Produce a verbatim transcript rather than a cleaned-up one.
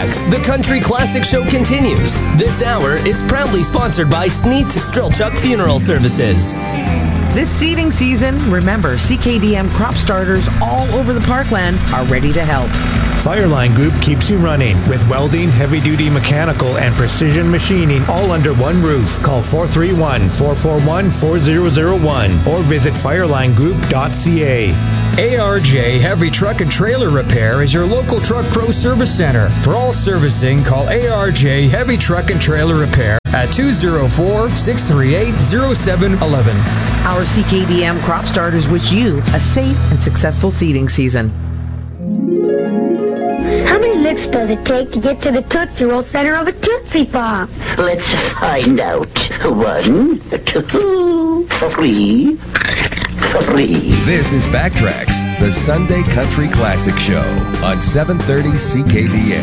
Backtracks, the Country Classic Show continues. This hour is proudly sponsored by Sneath Strilchuk Funeral Services. This seeding season, remember, C K D M crop starters all over the parkland are ready to help. Fireline Group keeps you running with welding, heavy-duty mechanical, and precision machining all under one roof. Call four three one, four four one, four zero zero one or visit fireline group dot c a. A R J Heavy Truck and Trailer Repair is your local Truck Pro Service Center. For all servicing, call A R J Heavy Truck and Trailer Repair at two oh four, six three eight, oh seven one one. Our C K D M crop starters wish you a safe and successful seeding season. How many licks does it take to get to the Tootsie Roll center of a Tootsie Pop? Let's find out. One, two, three, three. This is Backtracks, the Sunday Country Classic Show on seven thirty C K D M.